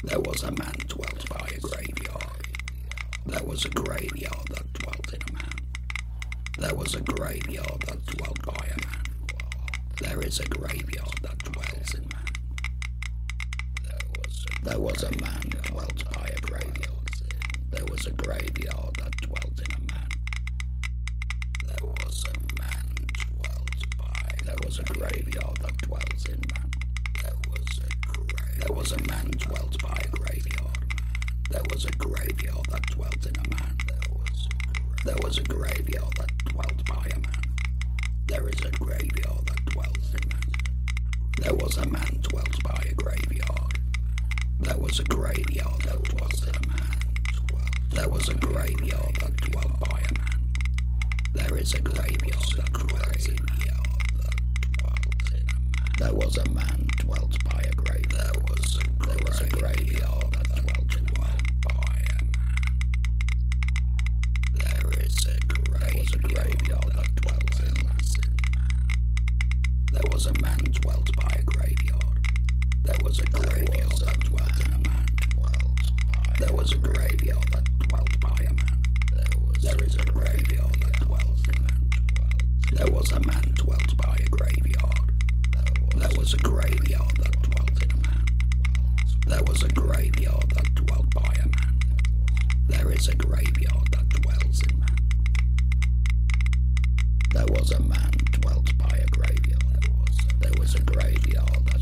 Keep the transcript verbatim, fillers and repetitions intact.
There was a man dwelt by a graveyard. There was a graveyard that dwelt in a man. There was a graveyard that dwelt by a man. There is a graveyard that dwells in man. There was a man dwelt by a graveyard. There was a graveyard that dwelt in a man. There was a man dwelt by. There was a graveyard that dwells in man. There was a grave. There was a man dwelt by a graveyard. There was a graveyard that dwelt in a man. There was a graveyard that dwelt by a man. There is a graveyard that dwells in man. There was a man dwelt by a graveyard. There was a graveyard that dwelt in a man. There was a graveyard that dwelt by a man. There is a graveyard that dwells in man. There was a man dwelt by a grave. There was a there was a graveyard that dwelt in man by a man. There is a there was a graveyard that dwells in man. There was a man dwelt by a graveyard. There was a graveyard that dwelt in a man. There was a graveyard that dwelt by a man. There is a graveyard that dwells in man. There was a man dwelt by a graveyard. There was a graveyard that dwelt in a man. There was a graveyard that dwelt by a man. There is a graveyard that dwells in man. There was a man dwelt by a graveyard. There was a graveyard that